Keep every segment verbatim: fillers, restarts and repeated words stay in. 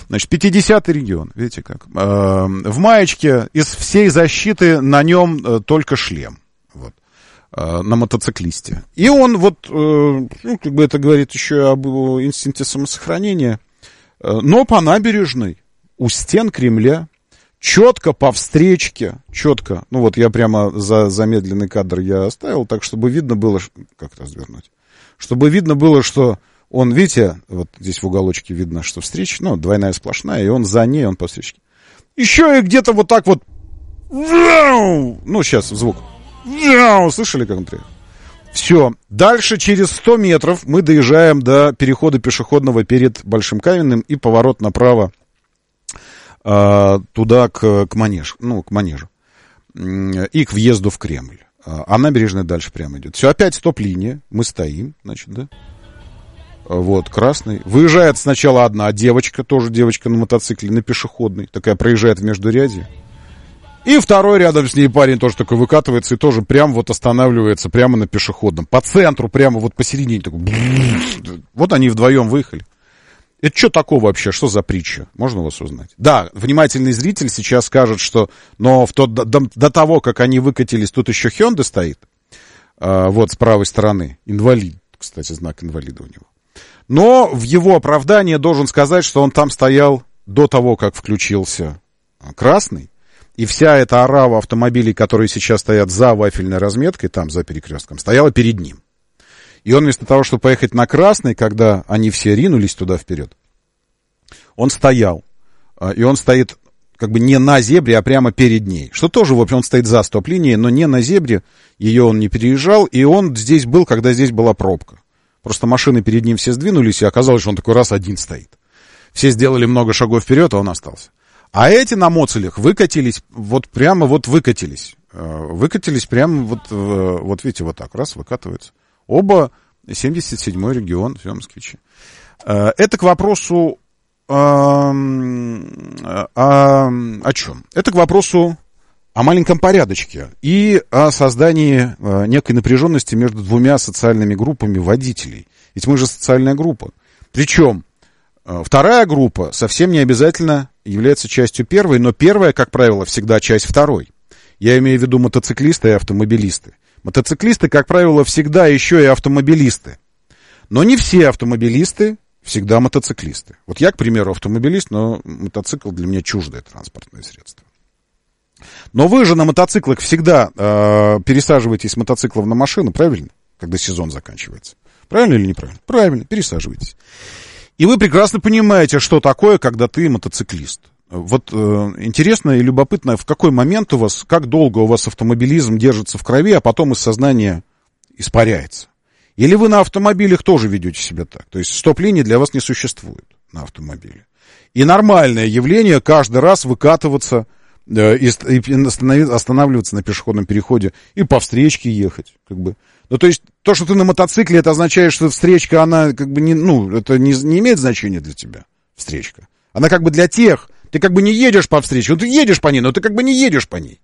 Значит, пятидесятый регион, видите как. В маечке из всей защиты на нем только шлем. Вот. На мотоциклисте. И он вот, ну, как бы это говорит еще об инстинкте самосохранения, но по набережной, у стен Кремля, четко по встречке, четко, ну вот я прямо за замедленный кадр я оставил, так, чтобы видно было, как развернуть, чтобы видно было, что он, видите, вот здесь в уголочке видно, что встреча, ну, двойная сплошная, и он за ней, он по встречке. Еще и где-то вот так вот, ну, сейчас звук, слышали, как он приехал? Все, дальше через сто метров мы доезжаем до перехода пешеходного перед Большим Каменным и поворот направо э, туда к, к манежу, ну, к манежу и к въезду в Кремль. А набережная дальше прямо идет. Все, опять стоп-линия, мы стоим, значит, да. Вот, красный. Выезжает сначала одна девочка, тоже девочка на мотоцикле, на пешеходной, такая проезжает в междурядье. И второй рядом с ней парень тоже такой выкатывается и тоже прям вот останавливается прямо на пешеходном. По центру, прямо вот посередине. Такой... Вот они вдвоем выехали. Это что такое вообще? Что за притча? Можно у вас узнать? Да, внимательный зритель сейчас скажет, что... Но в тот, до, до того, как они выкатились, тут еще Hyundai стоит. А, вот с правой стороны. Инвалид. Кстати, знак инвалида у него. Но в его оправдание должен сказать, что он там стоял до того, как включился красный. И вся эта орава автомобилей, которые сейчас стоят за вафельной разметкой, там, за перекрестком, стояла перед ним. И он вместо того, чтобы поехать на красный, когда они все ринулись туда вперед, он стоял. И он стоит как бы не на зебре, а прямо перед ней. Что тоже, в общем, он стоит за стоп-линией, но не на зебре. Ее он не переезжал. И он здесь был, когда здесь была пробка. Просто машины перед ним все сдвинулись, и оказалось, что он такой раз один стоит. Все сделали много шагов вперед, а он остался. А эти на моцелях выкатились, вот прямо вот выкатились. Выкатились прямо вот, вот видите, вот так, раз, выкатываются. Оба семьдесят седьмой регион, все москвичи. Это к вопросу о, о, о чем? Это к вопросу о маленьком порядочке и о создании некой напряженности между двумя социальными группами водителей. Ведь мы же социальная группа. Причем вторая группа совсем не обязательно является частью первой, но первая, как правило, всегда часть второй. Я имею в виду мотоциклисты и автомобилисты. Мотоциклисты, как правило, всегда еще и автомобилисты. Но не все автомобилисты всегда мотоциклисты. Вот я, к примеру, автомобилист, но мотоцикл для меня чуждое транспортное средство. Но вы же на мотоциклах всегда э, пересаживаетесь с мотоциклов на машину, правильно? Когда сезон заканчивается. Правильно или неправильно? Правильно, пересаживаетесь. И вы прекрасно понимаете, что такое, когда ты мотоциклист. Вот э, интересно и любопытно, в какой момент у вас, как долго у вас автомобилизм держится в крови, а потом из сознания испаряется. Или вы на автомобилях тоже ведете себя так. То есть стоп-линии для вас не существует на автомобиле. И нормальное явление каждый раз выкатываться э, и, и останавливаться на пешеходном переходе и по встречке ехать. Как бы. Ну, то есть, то, что ты на мотоцикле, это означает, что встречка, она как бы не, ну, это не, не имеет значения для тебя, встречка. Она как бы для тех, ты как бы не едешь по встречке, ну, ты едешь по ней, но ты как бы не едешь по ней.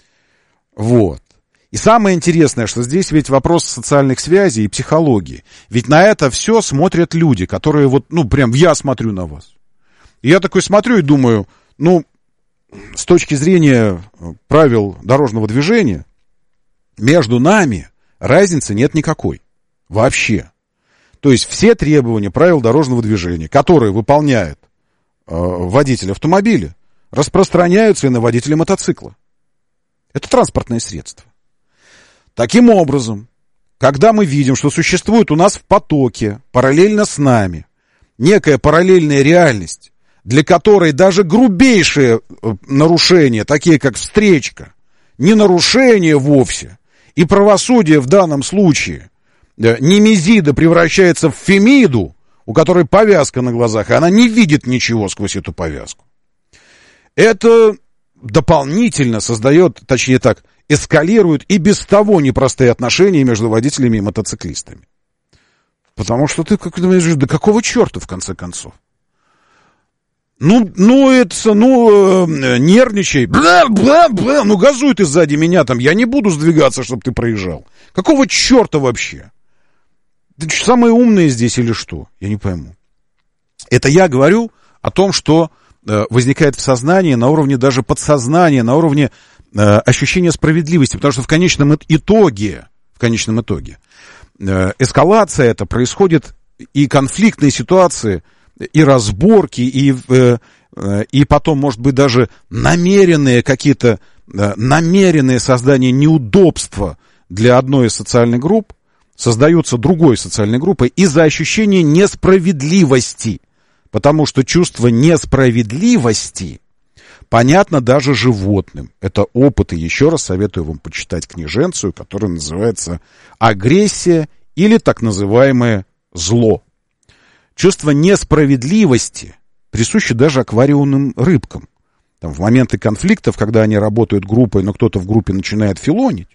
Вот. И самое интересное, что здесь ведь вопрос социальных связей и психологии. Ведь на это все смотрят люди, которые вот, ну, прям я смотрю на вас. И я такой смотрю и думаю, ну, с точки зрения правил дорожного движения, между нами разницы нет никакой. Вообще. То есть все требования правил дорожного движения, которые выполняет э, водитель автомобиля, распространяются и на водителя мотоцикла. Это транспортное средство. Таким образом, когда мы видим, что существует у нас в потоке, параллельно с нами, некая параллельная реальность, для которой даже грубейшие нарушения, такие как встречка, не нарушение вовсе, и правосудие в данном случае, немезида превращается в фемиду, у которой повязка на глазах, и она не видит ничего сквозь эту повязку. Это дополнительно создает, точнее так, эскалирует и без того непростые отношения между водителями и мотоциклистами. Потому что ты как думаешь, да какого черта в конце концов? Ну, ну, это, ну, э, нервничай, бла-бла-бла, ну, газуй ты сзади меня там, я не буду сдвигаться, чтобы ты проезжал. Какого черта вообще? Ты самые умные здесь или что? Я не пойму. Это я говорю о том, что э, возникает в сознании на уровне даже подсознания, на уровне э, ощущения справедливости, потому что в конечном итоге, в конечном итоге э, эскалация это происходит, и конфликтные ситуации, и разборки, и, э, э, и потом, может быть, даже намеренные какие-то, э, намеренные создание неудобства для одной из социальных групп, создаются другой социальной группой из-за ощущения несправедливости. Потому что чувство несправедливости понятно даже животным. Это опыт, и еще раз советую вам почитать книженцию, которая называется «Агрессия» или так называемое «зло». Чувство несправедливости присуще даже аквариумным рыбкам. Там, в моменты конфликтов, когда они работают группой, но кто-то в группе начинает филонить,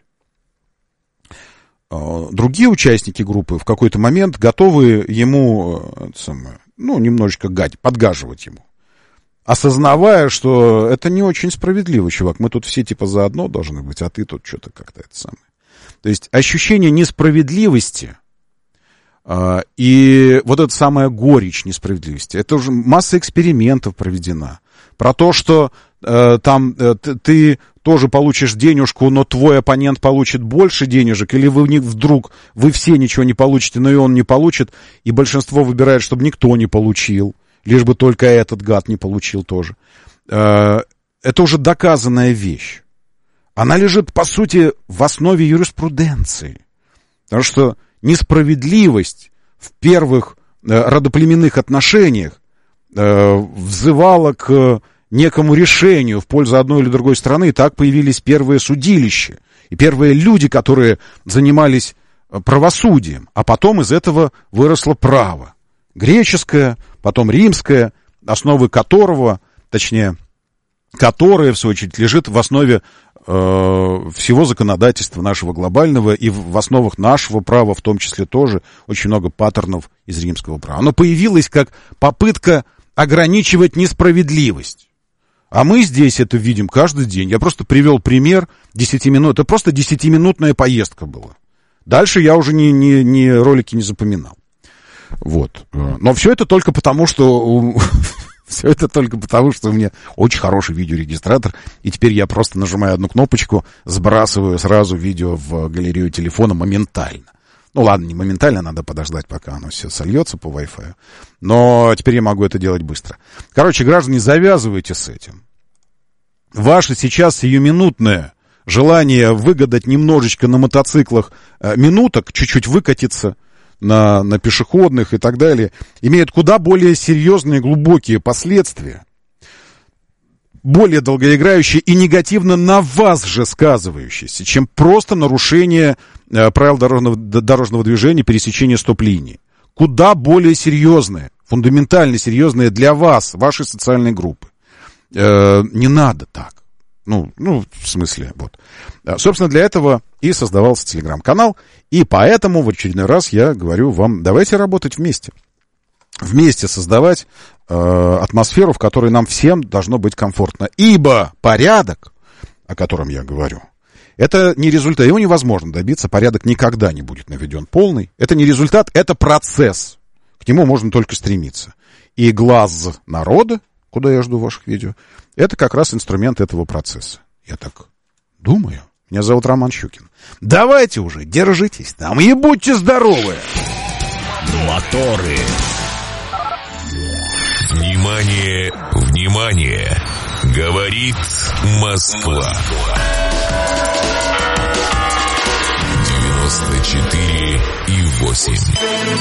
другие участники группы в какой-то момент готовы ему, самое, ну, немножечко гать, подгаживать ему, осознавая, что это не очень справедливо, чувак, мы тут все типа заодно должны быть, а ты тут что-то как-то это самое. То есть ощущение несправедливости э, и вот эта самая горечь несправедливости, это уже масса экспериментов проведена. Про то, что э, там э, ты, ты тоже получишь денежку, но твой оппонент получит больше денежек, или вы вдруг, вы все ничего не получите, но и он не получит, и большинство выбирает, чтобы никто не получил, лишь бы только этот гад не получил тоже. Э, это уже доказанная вещь. Она лежит, по сути, в основе юриспруденции. Потому что несправедливость в первых э, родоплеменных отношениях взывала к некому решению в пользу одной или другой страны, и так появились первые судилища, и первые люди, которые занимались правосудием, а потом из этого выросло право. Греческое, потом римское, основы которого, точнее, которое, в свою очередь, лежит в основе э, всего законодательства нашего глобального, и в, в основах нашего права, в том числе тоже, очень много паттернов из римского права. Оно появилось как попытка ограничивать несправедливость. А мы здесь это видим каждый день. Я просто привел пример десяти минут. Это просто десятиминутная поездка была. Дальше я уже ни, ни, ни ролики не запоминал. Вот. Но все это только потому, что... Все это только потому, что у меня очень хороший видеорегистратор. И теперь я просто нажимаю одну кнопочку, сбрасываю сразу видео в галерею телефона моментально. Ну ладно, не моментально, надо подождать, пока оно все сольется по Wi-Fi. Но теперь я могу это делать быстро. Короче, граждане, завязывайте с этим. Ваше сейчас сиюминутное желание выгадать немножечко на мотоциклах э, минуток, чуть-чуть выкатиться на, на пешеходных и так далее, имеет куда более серьезные, глубокие последствия, более долгоиграющие и негативно на вас же сказывающиеся, чем просто нарушение э, правил дорожного, дорожного движения, пересечение стоп-линии. Куда более серьезные, фундаментально серьезные для вас, вашей социальной группы. Э, не надо так. Ну, ну, в смысле, вот. Собственно, для этого и создавался телеграм-канал, и поэтому в очередной раз я говорю вам, давайте работать вместе. Вместе создавать э, атмосферу, в которой нам всем должно быть комфортно. Ибо порядок, о котором я говорю, это не результат, его невозможно добиться, порядок никогда не будет наведен полный. Это не результат, это процесс. К нему можно только стремиться. И глаз народа, куда я жду ваших видео, это как раз инструмент этого процесса. Я так думаю. Меня зовут Роман Щукин. Давайте уже, держитесь там и будьте здоровы! Моторы. Внимание, внимание! Говорит Москва. девяносто четыре и восемь.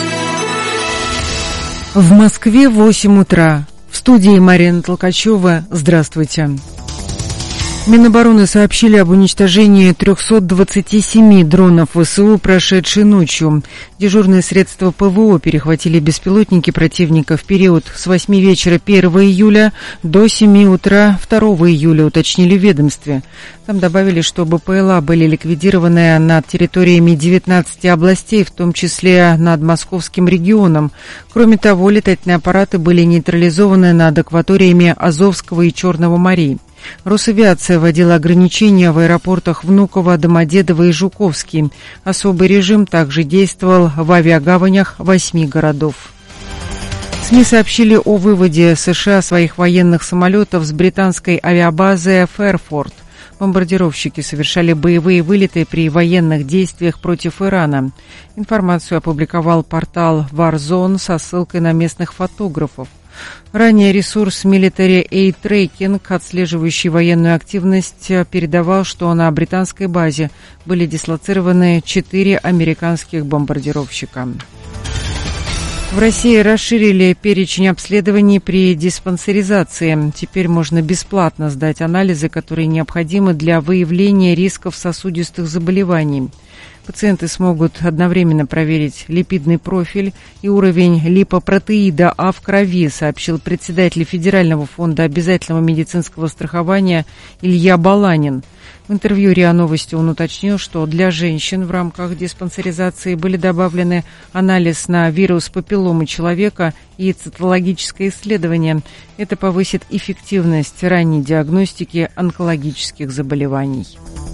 В Москве восемь утра. В студии Марина Толкачева. Здравствуйте. Минобороны сообщили об уничтожении триста двадцать семь дронов ВСУ прошедшей ночью. Дежурные средства ПВО перехватили беспилотники противника в период с восьми вечера первого июля до семи утра второго июля, уточнили в ведомстве. Там добавили, что БПЛА были ликвидированы над территориями девятнадцати областей, в том числе над Московским регионом. Кроме того, летательные аппараты были нейтрализованы над акваториями Азовского и Черного морей. Росавиация вводила ограничения в аэропортах Внуково, Домодедово и Жуковский. Особый режим также действовал в авиагаванях восьми городов. СМИ сообщили о выводе США своих военных самолетов с британской авиабазы Фэрфорд. Бомбардировщики совершали боевые вылеты при военных действиях против Ирана. Информацию опубликовал портал Warzone со ссылкой на местных фотографов. Ранее ресурс Military Aid Tracking, отслеживающий военную активность, передавал, что на британской базе были дислоцированы четыре американских бомбардировщика. В России расширили перечень обследований при диспансеризации. Теперь можно бесплатно сдать анализы, которые необходимы для выявления рисков сосудистых заболеваний. Пациенты смогут одновременно проверить липидный профиль и уровень липопротеида А в крови, сообщил председатель Федерального фонда обязательного медицинского страхования Илья Баланин. В интервью РИА Новости он уточнил, что для женщин в рамках диспансеризации были добавлены анализ на вирус папилломы человека и цитологическое исследование. Это повысит эффективность ранней диагностики онкологических заболеваний.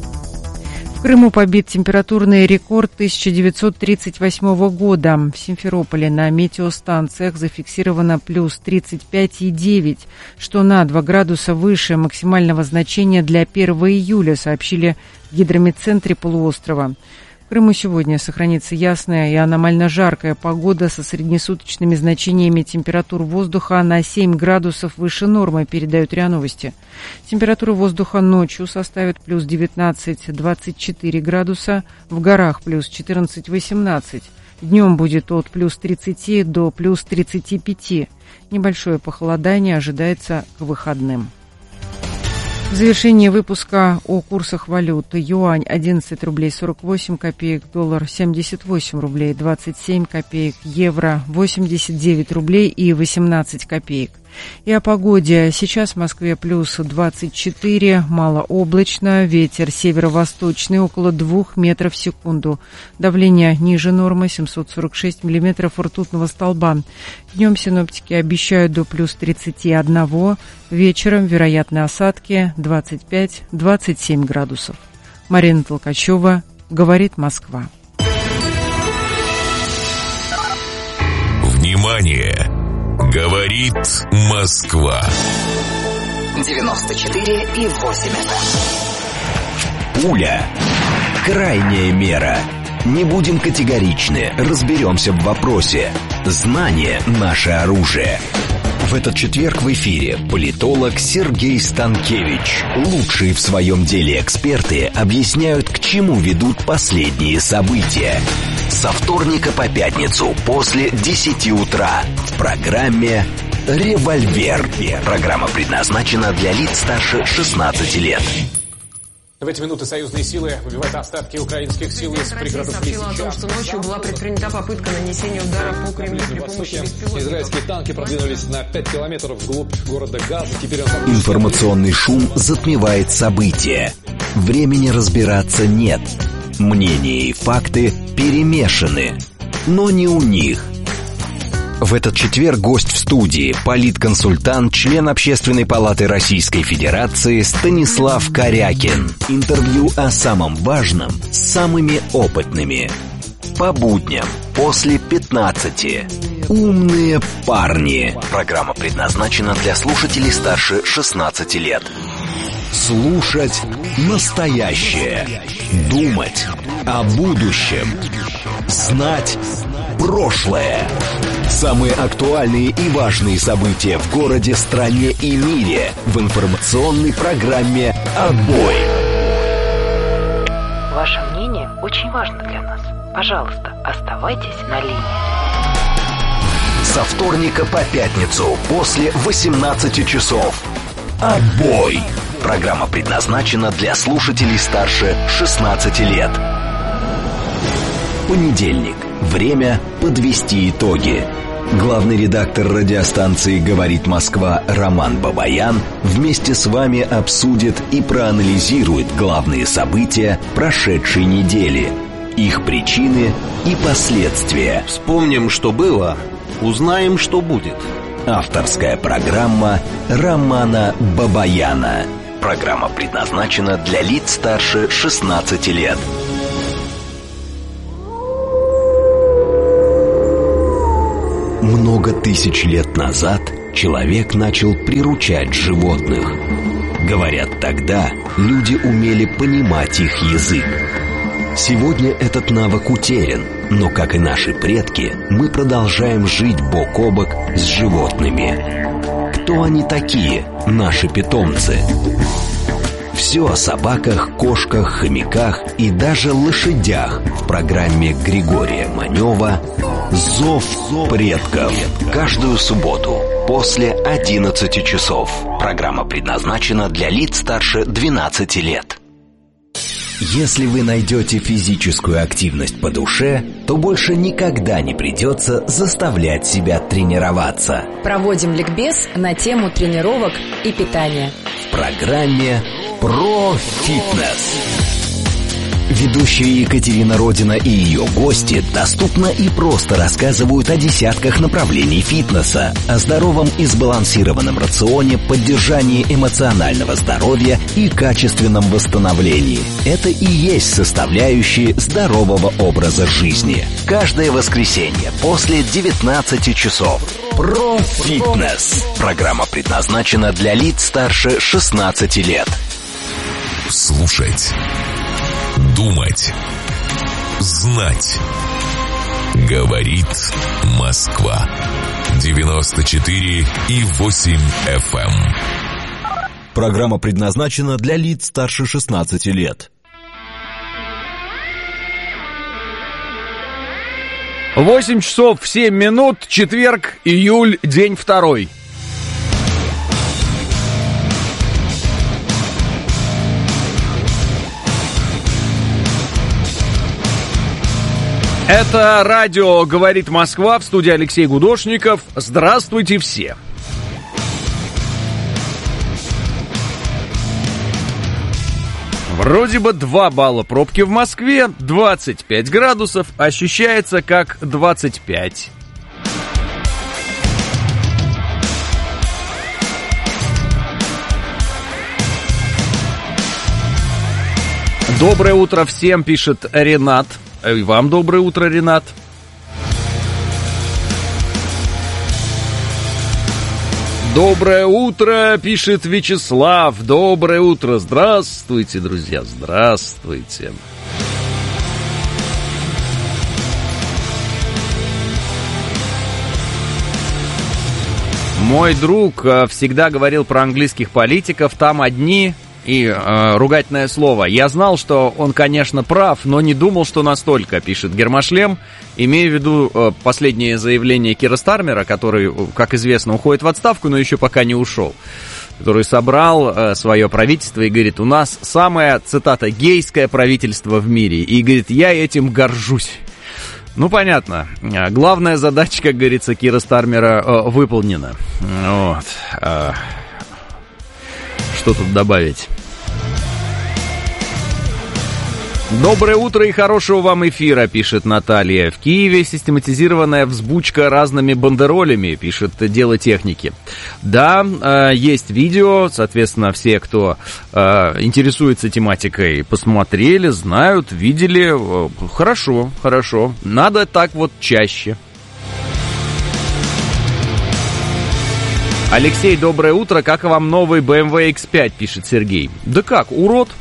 В Крыму побит температурный рекорд тысяча девятьсот тридцать восьмого года. В Симферополе на метеостанциях зафиксировано плюс тридцать пять и девять, что на два градуса выше максимального значения для первого июля, сообщили в гидрометцентре полуострова. В Крыму сегодня сохранится ясная и аномально жаркая погода со среднесуточными значениями температур воздуха на семь градусов выше нормы, передают РИА Новости. Температура воздуха ночью составит плюс девятнадцать - двадцать четыре градуса, в горах плюс четырнадцать - восемнадцать. Днем будет от плюс тридцати до плюс тридцати пяти. Небольшое похолодание ожидается к выходным. В завершении выпуска о курсах валют. Юань одиннадцать рублей сорок восемь копеек, доллар семьдесят восемь рублей двадцать семь копеек, евро восемьдесят девять рублей и восемнадцать копеек. И о погоде. Сейчас в Москве плюс двадцать четыре, малооблачно, ветер северо-восточный около двух метров в секунду. Давление ниже нормы семьсот сорок шесть миллиметров ртутного столба. Днем синоптики обещают до плюс тридцати одного, вечером вероятны осадки двадцать пять - двадцать семь градусов. Марина Толкачева, говорит Москва. Внимание! Говорит Москва. девяносто четыре и восемь эф эм. Пуля. Крайняя мера. Не будем категоричны, разберемся в вопросе. Знание – наше оружие. В этот четверг в эфире политолог Сергей Станкевич. Лучшие в своем деле эксперты объясняют, к чему ведут последние события. Со вторника по пятницу после десяти утра в программе «Револьвер». Программа предназначена для лиц старше шестнадцати лет. В эти минуты союзные силы выбивают остатки украинских сил из пригородов сообщила о том, что ночью была предпринята попытка нанесения удара по Кремлю при помощи беспилотников. Израильские танки продвинулись на пять километров вглубь города Газа. Теперь он... Информационный шум затмевает события. Времени разбираться нет. Мнения и факты перемешаны. Но не у них. В этот четверг гость в студии – политконсультант, член Общественной палаты Российской Федерации Станислав Корякин. Интервью о самом важном с самыми опытными. По будням после пятнадцати. Умные парни. Программа предназначена для слушателей старше шестнадцати лет. Слушать настоящее. Думать о будущем. Знать прошлое. Самые актуальные и важные события в городе, стране и мире в информационной программе «Отбой». Ваше мнение очень важно для нас. Пожалуйста, оставайтесь на линии. Со вторника по пятницу после восемнадцати часов. «Отбой». Программа предназначена для слушателей старше шестнадцати лет. Понедельник. Время подвести итоги. Главный редактор радиостанции «Говорит Москва» Роман Бабаян вместе с вами обсудит и проанализирует главные события прошедшей недели, их причины и последствия. Вспомним, что было, узнаем, что будет. Авторская программа Романа Бабаяна. Программа предназначена для лиц старше шестнадцати лет. Много тысяч лет назад человек начал приручать животных. Говорят, тогда люди умели понимать их язык. Сегодня этот навык утерян, но, как и наши предки, мы продолжаем жить бок о бок с животными. Кто они такие, наши питомцы? Все о собаках, кошках, хомяках и даже лошадях в программе Григория Манева «Зов предков». Каждую субботу после одиннадцати часов. Программа предназначена для лиц старше двенадцати лет. Если вы найдете физическую активность по душе, то больше никогда не придется заставлять себя тренироваться. Проводим ликбез на тему тренировок и питания. В программе «Про фитнес». Ведущая Екатерина Родина и ее гости доступно и просто рассказывают о десятках направлений фитнеса, о здоровом и сбалансированном рационе, поддержании эмоционального здоровья и качественном восстановлении. Это и есть составляющие здорового образа жизни. Каждое воскресенье после девятнадцати часов. Про фитнес. Программа предназначена для лиц старше шестнадцати лет. Слушать. Думать. Знать. Говорит Москва. девяносто четыре и восемь эф эм. Программа предназначена для лиц старше шестнадцати лет. восемь часов семь минут, четверг, июль, день второй. Это радио «Говорит Москва», в студии Алексей Гудошников. Здравствуйте все! Вроде бы два балла пробки в Москве, двадцать пять градусов, ощущается как двадцать пять. Доброе утро всем, пишет Ренат. И вам доброе утро, Ренат. Доброе утро, пишет Вячеслав. Доброе утро. Здравствуйте, друзья, здравствуйте. Мой друг всегда говорил про английских политиков. Там одни... И э, ругательное слово. Я знал, что он, конечно, прав, но не думал, что настолько, пишет Гермошлем, имея в виду э, последнее заявление Кира Стармера, который, как известно, уходит в отставку, но еще пока не ушел, который собрал э, свое правительство и говорит, у нас самое, цитата, гейское правительство в мире. И говорит, я этим горжусь. Ну, понятно. Главная задача, как говорится, Кира Стармера э, выполнена. Вот. Э, что тут добавить? Доброе утро и хорошего вам эфира, пишет Наталья. В Киеве систематизированная взбучка разными бандеролями, пишет Дело техники. Да, э, есть видео, соответственно, все, кто э, интересуется тематикой, посмотрели, знают, видели. Хорошо, хорошо. Надо так вот чаще. Алексей, доброе утро. Как вам новый бэ эм вэ икс пять, пишет Сергей. Да как, урод.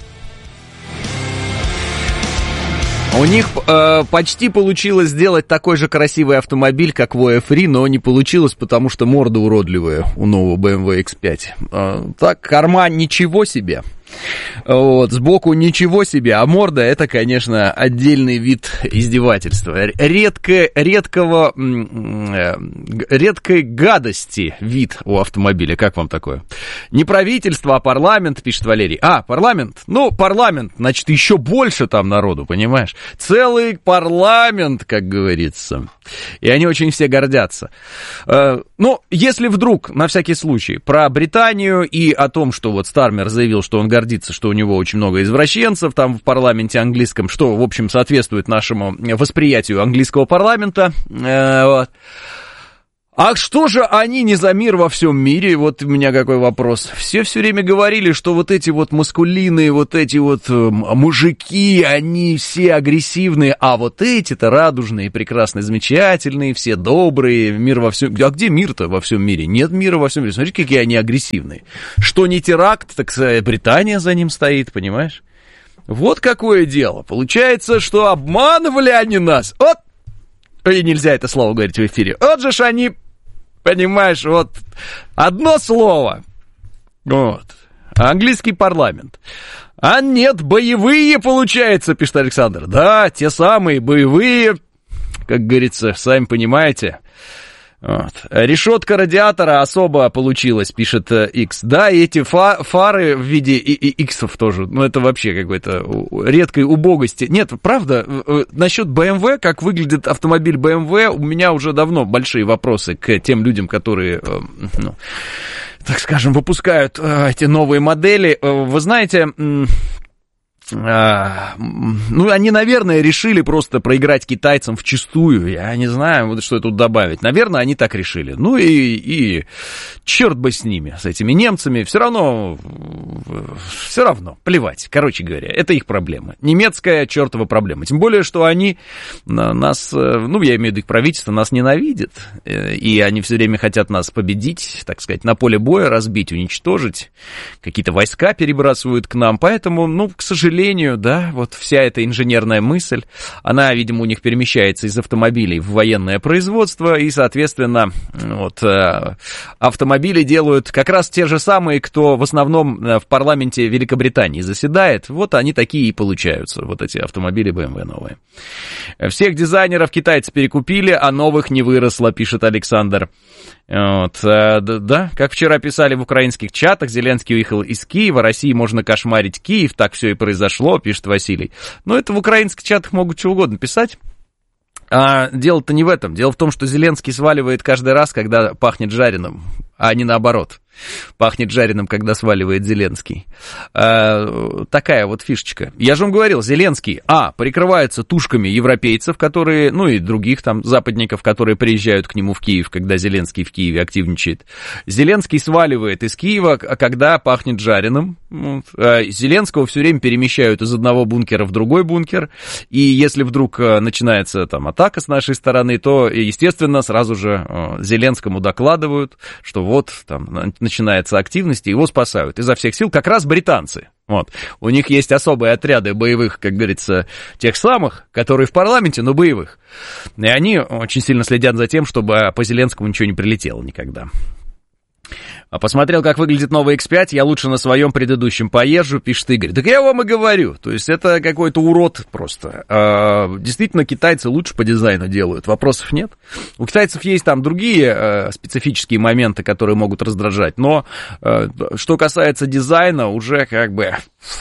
У них э, почти получилось сделать такой же красивый автомобиль, как в о эф три, но не получилось, потому что морда уродливая у нового бэ эм вэ икс пять. Э, так, корма ничего себе. Вот, сбоку ничего себе, а морда — это, конечно, отдельный вид издевательства. Редко, редкого, редкой гадости вид у автомобиля. Как вам такое? Не правительство, а парламент, пишет Валерий. А, парламент? Ну, парламент, значит, еще больше там народу, понимаешь? Целый парламент, как говорится. И они очень все гордятся. Ну, если вдруг, на всякий случай, про Британию и о том, что вот Стармер заявил, что он гордится, что у него очень много извращенцев там в парламенте английском, что, в общем, соответствует нашему восприятию английского парламента. Вот. А что же они не за мир во всем мире? Вот у меня какой вопрос. Все все время говорили, что вот эти вот маскулины, вот эти вот э, мужики, они все агрессивные, а вот эти-то радужные, прекрасные, замечательные, все добрые, мир во всем... А где мир-то во всем мире? Нет мира во всем мире. Смотрите, какие они агрессивные. Что не теракт, так Британия за ним стоит, понимаешь? Вот какое дело. Получается, что обманывали они нас. Вот. И нельзя это слово говорить в эфире. Вот же ж они... Понимаешь, вот одно слово. Вот. Английский парламент. А нет, боевые, получается, пишет Александр. Да, те самые боевые, как говорится, сами понимаете. Вот. Решетка радиатора особо получилась, пишет X. Да, и эти фа- фары в виде иксов тоже. Ну, это вообще какой-то редкой убогости. Нет, правда, насчет бэ эм вэ, как выглядит автомобиль бэ эм вэ, у меня уже давно большие вопросы к тем людям, которые, ну, так скажем, выпускают эти новые модели. Вы знаете... А, ну, они, наверное, решили просто проиграть китайцам вчистую. Я не знаю, вот что тут добавить. Наверное, они так решили. Ну и, и черт бы с ними, с этими немцами. Все равно, все равно, плевать. Короче говоря, это их проблема. Немецкая чертова проблема. Тем более, что они нас, ну, я имею в виду их правительство, нас ненавидит. И они все время хотят нас победить, так сказать, на поле боя разбить, уничтожить. Какие-то войска перебрасывают к нам. Поэтому, ну, к сожалению, да, вот вся эта инженерная мысль, она, видимо, у них перемещается из автомобилей в военное производство, и, соответственно, вот, автомобили делают как раз те же самые, кто в основном в парламенте Великобритании заседает, вот они такие и получаются, вот эти автомобили бэ эм вэ новые. Всех дизайнеров китайцы перекупили, а новых не выросло, пишет Александр. Вот, да, как вчера писали в украинских чатах, Зеленский уехал из Киева, России можно кошмарить Киев, так все и произошло, пишет Василий. Но это в украинских чатах могут что угодно писать. А дело-то не в этом. Дело в том, что Зеленский сваливает каждый раз, когда пахнет жареным, а не наоборот. Пахнет жареным, когда сваливает Зеленский. А, такая вот фишечка. Я же вам говорил, Зеленский, а, прикрывается тушками европейцев, которые, ну и других там западников, которые приезжают к нему в Киев, когда Зеленский в Киеве активничает. Зеленский сваливает из Киева, когда пахнет жареным. Вот. А Зеленского все время перемещают из одного бункера в другой бункер. И если вдруг начинается там атака с нашей стороны, то, естественно, сразу же Зеленскому докладывают, что вот там начинается активность, и его спасают изо всех сил как раз британцы. Вот. У них есть особые отряды боевых, как говорится, тех самых, которые в парламенте, но боевых. И они очень сильно следят за тем, чтобы по Зеленскому ничего не прилетело никогда. Посмотрел, как выглядит новый икс пять, я лучше на своем предыдущем поезжу, пишет Игорь. Так я вам и говорю, то есть это какой-то урод просто. А, действительно, китайцы лучше по дизайну делают, вопросов нет. У китайцев есть там другие а, специфические моменты, которые могут раздражать, но а, что касается дизайна, уже как бы...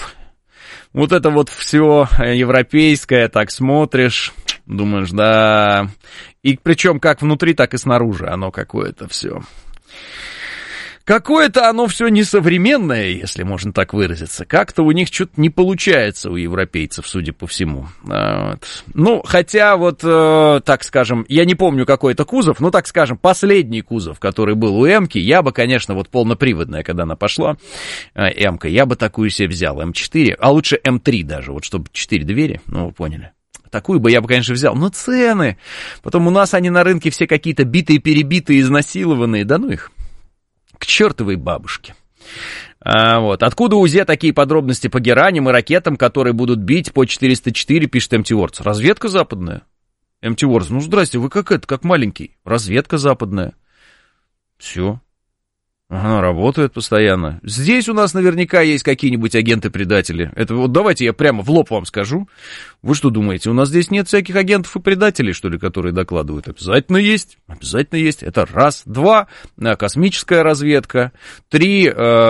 Вот это вот все европейское, так смотришь, думаешь, да... И причем как внутри, так и снаружи оно какое-то все... Какое-то оно все несовременное, если можно так выразиться. Как-то у них что-то не получается у европейцев, судя по всему. Вот. Ну, хотя вот, э, так скажем, я не помню, какой это кузов, но, так скажем, последний кузов, который был у М-ки, я бы, конечно, вот полноприводная, когда она пошла, э, М-ка, я бы такую себе взял, Эм четыре, а лучше Эм три даже, вот чтобы четыре двери, ну, вы поняли. Такую бы я бы, конечно, взял, но цены. Потом у нас они на рынке все какие-то битые-перебитые, изнасилованные, да ну их. К чертовой бабушке. А, вот. Откуда у зе такие подробности по гераням и ракетам, которые будут бить по четыреста четыре, пишет Эмти Вордс. Разведка западная. Эмти Вордс, ну здрасте, вы как это, как маленький. Разведка западная. Все. Ага, работает постоянно. Здесь у нас наверняка есть какие-нибудь агенты-предатели. Это вот давайте я прямо в лоб вам скажу. Вы что думаете, у нас здесь нет всяких агентов и предателей, что ли, которые докладывают? Обязательно есть. Обязательно есть. Это раз. Два. Космическая разведка. Три.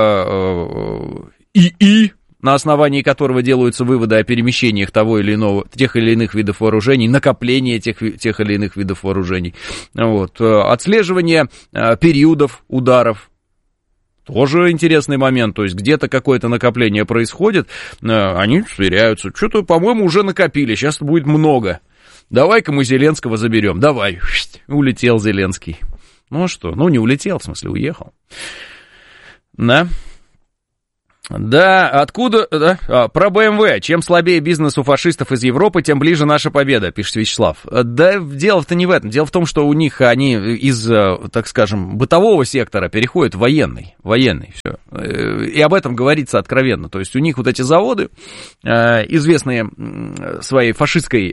ИИ, на основании которого делаются выводы о перемещениях того или иного, тех или иных видов вооружений, накопление тех, тех или иных видов вооружений. Вот. Отслеживание периодов ударов. Тоже интересный момент, то есть где-то какое-то накопление происходит, они сверяются, что-то, по-моему, уже накопили, сейчас будет много, давай-ка мы Зеленского заберем, давай, улетел Зеленский, Ну а что? Ну, не улетел, в смысле, уехал. Да. Да, откуда... Да, а, про бэ эм вэ. Чем слабее бизнес у фашистов из Европы, тем ближе наша победа, пишет Вячеслав. Да, дело-то не в этом. Дело в том, что у них они из, так скажем, бытового сектора переходят в военный. Военный, все. И об этом говорится откровенно. То есть у них вот эти заводы, известные своей фашистской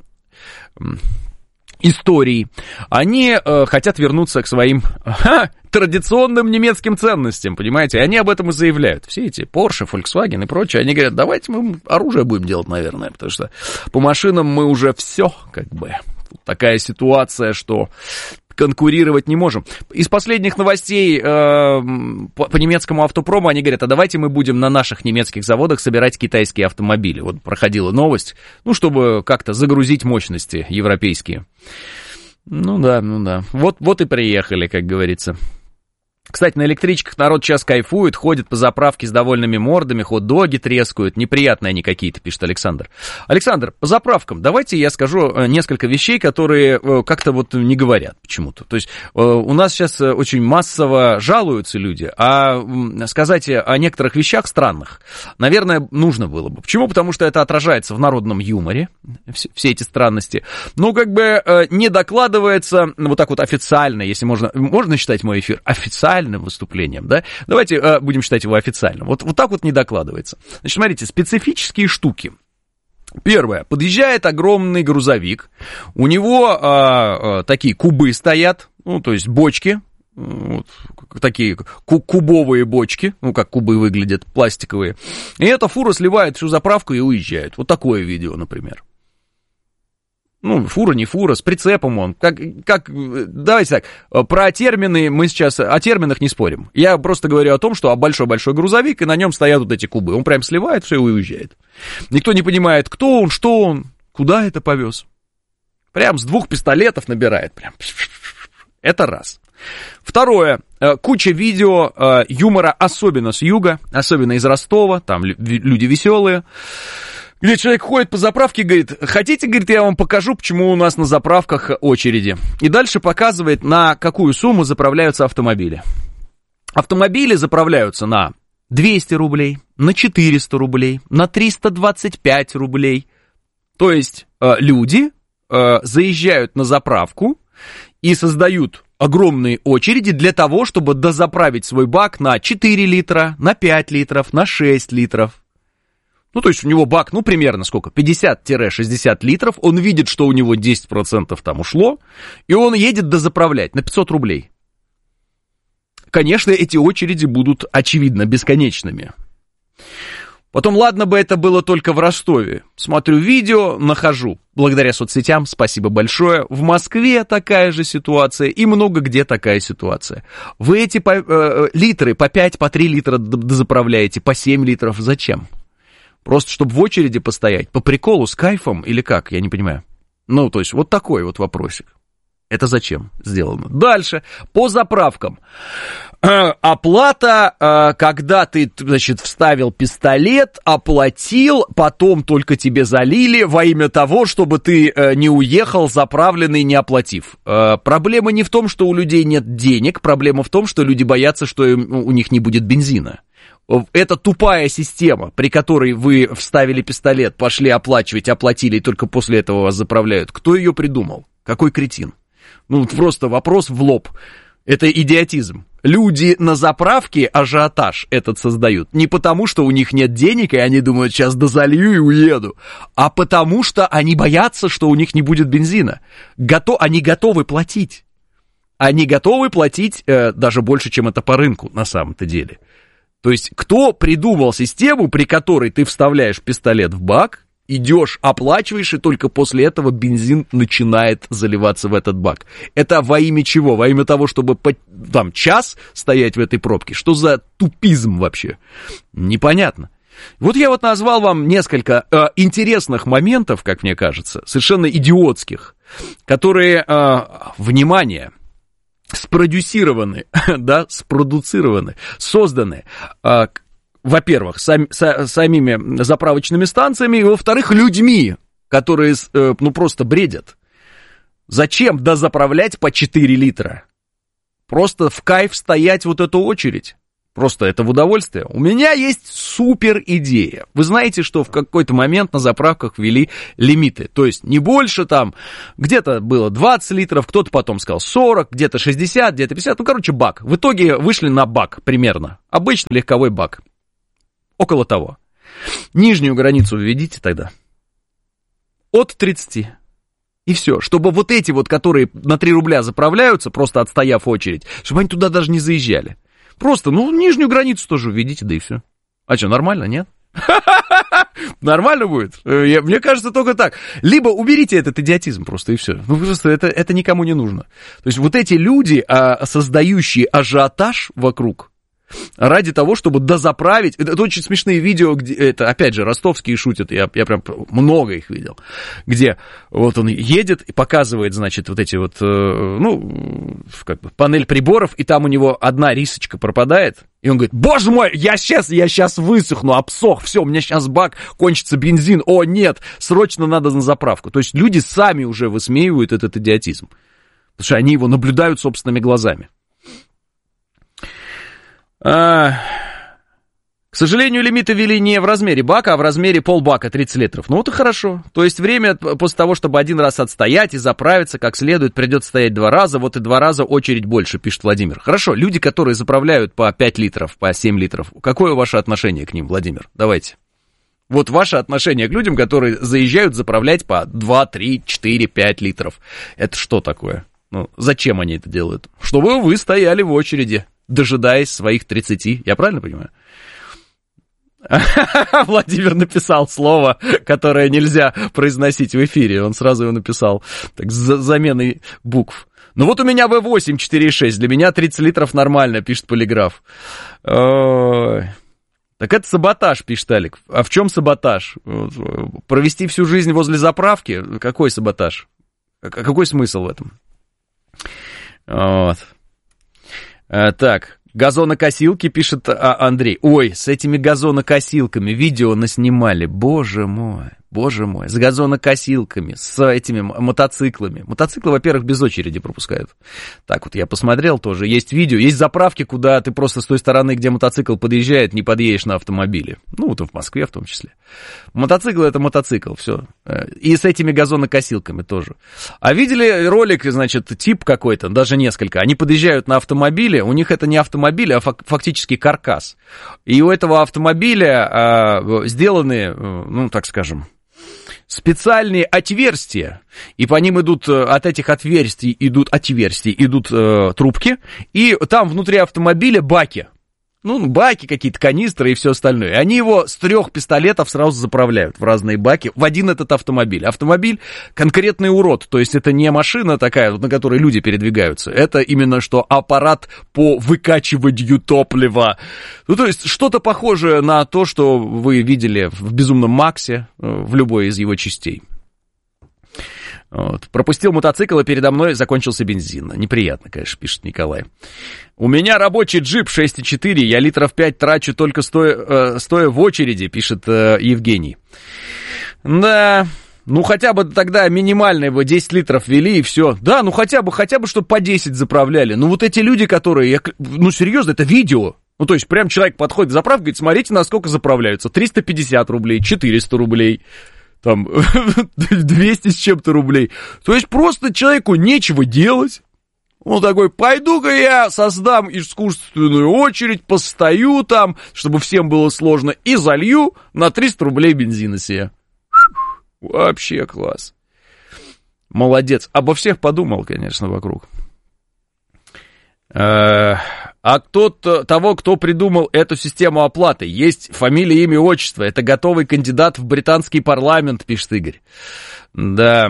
историей, они э, хотят вернуться к своим ха, традиционным немецким ценностям, понимаете? Они об этом и заявляют. Все эти Porsche, Volkswagen и прочее, они говорят, давайте мы оружие будем делать, наверное, потому что по машинам мы уже все, как бы, такая ситуация, что конкурировать не можем. Из последних новостей э, по, по немецкому автопрому они говорят, а давайте мы будем на наших немецких заводах собирать китайские автомобили. Вот проходила новость, ну, чтобы как-то загрузить мощности европейские. Ну да, ну да. Вот, вот и приехали, как говорится. Кстати, на электричках народ сейчас кайфует, ходит по заправке с довольными мордами, хот-доги трескают, неприятные они какие-то, пишет Александр. Александр, по заправкам давайте я скажу несколько вещей, которые как-то вот не говорят почему-то. То есть у нас сейчас очень массово жалуются люди, а сказать о некоторых вещах странных, наверное, нужно было бы. Почему? Потому что это отражается в народном юморе, все эти странности. Ну, как бы не докладывается вот так вот официально, если можно, можно считать мой эфир официально, выступлением, да? Давайте э, будем считать его официальным. Вот, вот так вот не докладывается. Значит, смотрите, специфические штуки. Первое. Подъезжает огромный грузовик. У него э, э, такие кубы стоят, ну, то есть бочки, вот, такие кубовые бочки, ну, как кубы выглядят, пластиковые. И эта фура сливает всю заправку и уезжает. Вот такое видео, например. Ну, фура, не фура, с прицепом он. Как, как, давайте так, про термины мы сейчас, о терминах не спорим. Я просто говорю о том, что большой-большой грузовик, и на нем стоят вот эти кубы. Он прям сливает все и уезжает. Никто не понимает, кто он, что он, куда это повез. Прям с двух пистолетов набирает. Прям. Это раз. Второе. Куча видео юмора, особенно с юга, особенно из Ростова. Там люди веселые. Где человек ходит по заправке и говорит, хотите, говорит, я вам покажу, почему у нас на заправках очереди. И дальше показывает, на какую сумму заправляются автомобили. Автомобили заправляются на двести рублей, на четыреста рублей, на триста двадцать пять рублей. То есть э, люди э, заезжают на заправку и создают огромные очереди для того, чтобы дозаправить свой бак на четыре литра, на пять литров, на шесть литров. Ну, то есть у него бак, ну, примерно сколько, пятьдесят-шестьдесят литров, он видит, что у него десять процентов там ушло, и он едет дозаправлять на пятьсот рублей. Конечно, эти очереди будут, очевидно, бесконечными. Потом, ладно бы это было только в Ростове. Смотрю видео, нахожу, благодаря соцсетям, спасибо большое, в Москве такая же ситуация, и много где такая ситуация. Вы эти по, э, литры по пять, по три литра дозаправляете, по семь литров, зачем? Просто чтобы в очереди постоять, по приколу, с кайфом или как, я не понимаю. Ну, то есть, вот такой вот вопросик. Это зачем сделано? Дальше, по заправкам. Э, оплата, э, когда ты, значит, вставил пистолет, оплатил, потом только тебе залили во имя того, чтобы ты э, не уехал заправленный, не оплатив. Э, проблема не в том, что у людей нет денег, проблема в том, что люди боятся, что им, у них не будет бензина. Это тупая система, при которой вы вставили пистолет, пошли оплачивать, оплатили, и только после этого вас заправляют. Кто ее придумал? Какой кретин? Ну, просто вопрос в лоб. Это идиотизм. Люди на заправке ажиотаж этот создают. Не потому, что у них нет денег, и они думают, сейчас дозалью и уеду, а потому, что они боятся, что у них не будет бензина. Гото... Они готовы платить. Они готовы платить э, даже больше, чем это по рынку на самом-то деле. То есть, кто придумал систему, при которой ты вставляешь пистолет в бак, идешь, оплачиваешь, и только после этого бензин начинает заливаться в этот бак? Это во имя чего? Во имя того, чтобы там час стоять в этой пробке? Что за тупизм вообще? Непонятно. Вот я вот назвал вам несколько э, интересных моментов, как мне кажется, совершенно идиотских, которые, э, внимание, спродюсированы, да, спродуцированы, созданы, э, во-первых, сам, са, самими заправочными станциями, и, во-вторых, людьми, которые, э, ну, просто бредят. Зачем дозаправлять по четыре литра? просто в кайф стоять вот эту очередь. Просто это в удовольствие. У меня есть супер идея. Вы знаете, что в какой-то момент на заправках ввели лимиты. То есть не больше там, где-то было двадцать литров, кто-то потом сказал сорок, где-то шестьдесят, где-то пятьдесят. Ну, короче, бак. В итоге вышли на бак примерно. Обычный легковой бак. Около того. Нижнюю границу введите тогда. От тридцати. И все. Чтобы вот эти вот, которые на три рубля заправляются, просто отстояв очередь, чтобы они туда даже не заезжали. Просто, ну, нижнюю границу тоже введите, да и все. А что, нормально, нет? Нормально будет? Я, мне кажется, только так. Либо уберите этот идиотизм просто, и все. Ну, просто это, это никому не нужно. То есть вот эти люди, а, создающие ажиотаж вокруг, ради того, чтобы дозаправить. Это, это очень смешные видео, где, это, опять же, ростовские шутят, я, я прям много их видел, где вот он едет и показывает, значит, вот эти вот, э, ну, как бы панель приборов, и там у него одна рисочка пропадает, и он говорит: боже мой, я сейчас, я сейчас высохну, обсох, все, у меня сейчас бак, кончится бензин, о нет, срочно надо на заправку. То есть люди сами уже высмеивают этот идиотизм, потому что они его наблюдают собственными глазами. А, к сожалению, лимиты ввели не в размере бака, а в размере полбака, тридцать литров. Ну, это хорошо. То есть время после того, чтобы один раз отстоять и заправиться как следует, придется стоять два раза, вот и два раза очередь больше, пишет Владимир. Хорошо, люди, которые заправляют по пять литров, по семь литров, какое ваше отношение к ним, Владимир? Давайте. Вот ваше отношение к людям, которые заезжают заправлять по два, три, четыре, пять литров. Это что такое? Ну, зачем они это делают? Чтобы вы стояли в очереди, дожидаясь своих тридцати. Я правильно понимаю? Владимир написал слово, которое нельзя произносить в эфире. Он сразу его написал так, с заменой букв. Ну вот у меня вэ восемь четыре и шесть. Для меня тридцать литров нормально, пишет Полиграф. Ой. Так это саботаж, пишет Алик. А в чем саботаж? Провести всю жизнь возле заправки? Какой саботаж? Какой смысл в этом? Вот. А, так, газонокосилки, пишет а, Андрей. Ой, с этими газонокосилками видео наснимали, боже мой, боже мой, с газонокосилками, с этими мотоциклами. Мотоциклы, во-первых, без очереди пропускают. Так вот, я посмотрел тоже, есть видео, есть заправки, куда ты просто с той стороны, где мотоцикл подъезжает, не подъедешь на автомобиле. Ну, вот и в Москве в том числе. Мотоцикл — это мотоцикл, все. И с этими газонокосилками тоже. А видели ролик, значит, тип какой-то, даже несколько, они подъезжают на автомобиле, у них это не автомобиль, а фактически каркас. И у этого автомобиля а, сделаны, ну, так скажем, специальные отверстия, и по ним идут, от этих отверстий идут отверстия, идут э, трубки, и там внутри автомобиля баки. Ну, баки какие-то, канистры и все остальное. И они его с трех пистолетов сразу заправляют в разные баки, в один этот автомобиль. Автомобиль конкретный урод, то есть это не машина такая, на которой люди передвигаются, это именно что аппарат по выкачиванию топлива. Ну, то есть что-то похожее на то, что вы видели в «Безумном Максе», в любой из его частей. Вот. Пропустил мотоцикл, и передо мной закончился бензин. Неприятно, конечно, пишет Николай. У меня рабочий джип шесть и четыре, я литров пять трачу только стоя, э, стоя в очереди, пишет э, Евгений. Да, ну хотя бы тогда минимальные бы десять литров ввели и все. Да, ну хотя бы, хотя бы, чтобы по десять заправляли. Ну вот эти люди, которые, я, ну серьезно, это видео. Ну то есть прям человек подходит к заправке, говорит, смотрите, насколько заправляются. триста пятьдесят рублей, четыреста рублей. Там, двести с чем-то рублей. То есть просто человеку нечего делать. Он такой, пойду-ка я создам искусственную очередь, постою там, чтобы всем было сложно, и залью на триста рублей бензина себе. Вообще класс. Молодец. Обо всех подумал, конечно, вокруг. А кто-то, того, кто придумал эту систему оплаты, есть фамилия, имя, отчество. Это готовый кандидат в британский парламент, пишет Игорь. Да.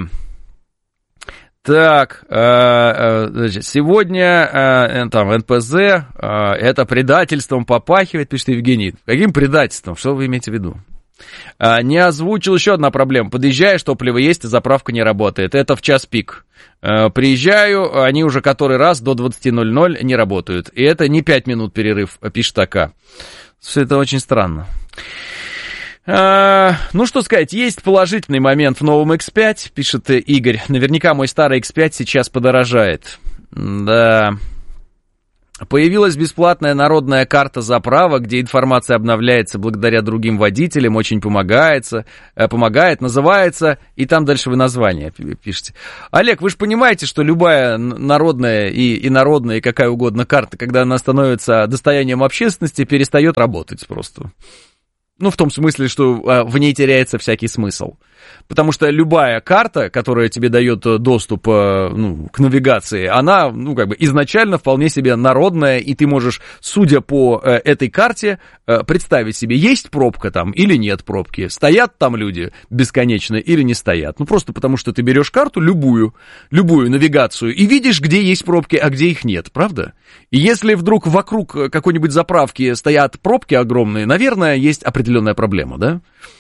Так, значит, сегодня там эн пэ зэ, это предательством попахивает, пишет Евгений. Каким предательством? Что вы имеете в виду? Не озвучил еще одна проблема. Подъезжаешь, топливо есть, а заправка не работает. Это в час пик. Приезжаю, они уже который раз до двадцати ноль-ноль не работают. И это не пять минут перерыв, пишет АК. Все это очень странно. А, ну, что сказать, есть положительный момент в новом икс пять, пишет Игорь. Наверняка мой старый икс пять сейчас подорожает. Да. Появилась бесплатная народная карта заправок, где информация обновляется благодаря другим водителям, очень помогается, э, помогает, называется, и там дальше вы название пишете. Олег, вы же понимаете, что любая народная и инородная, и какая угодно карта, когда она становится достоянием общественности, перестает работать просто. Ну, в том смысле, что а, в ней теряется всякий смысл. Потому что любая карта, которая тебе дает доступ а, ну, к навигации, она, ну, как бы изначально вполне себе народная, и ты можешь, судя по а, этой карте, а, представить себе, есть пробка там или нет пробки, стоят там люди бесконечно или не стоят. Ну, просто потому что ты берешь карту, любую, любую навигацию, и видишь, где есть пробки, а где их нет, правда? И если вдруг вокруг какой-нибудь заправки стоят пробки огромные, наверное, есть определенная проблема, да?